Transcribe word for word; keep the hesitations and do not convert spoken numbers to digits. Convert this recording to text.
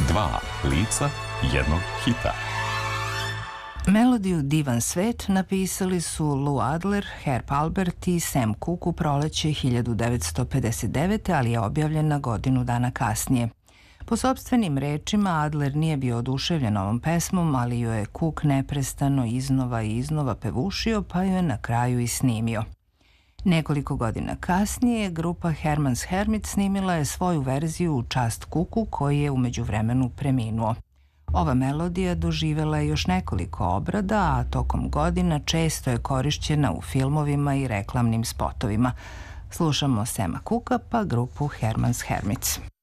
Dva lica jednog hita. Melodiju Divan svet napisali su Lou Adler, Herb Alpert i Sam Cooke u proleće hiljadu devetsto pedeset devete. ali je objavljena godinu dana kasnije. Po sopstvenim rečima, Adler nije bio oduševljen ovom pesmom, ali ju je Cooke neprestano iznova i iznova pevušio, pa ju je na kraju i snimio. Nekoliko godina kasnije, grupa Herman's Hermits snimila je svoju verziju u čast Cookeu, koji je u međuvremenu preminuo. Ova melodija doživela je još nekoliko obrada, a tokom godina često je korišćena u filmovima i reklamnim spotovima. Slušamo Sama Cookea pa grupu Herman's Hermits.